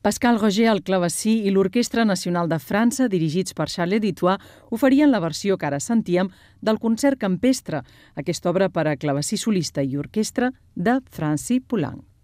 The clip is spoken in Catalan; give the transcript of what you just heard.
Pascal Roger al clavecí i l'Orquestra Nacional de França, dirigits per Charles Ditois, oferien la versió que ara sentíem del concert campestre, aquesta obra per a clavecí solista i orquestra de Francis Poulenc.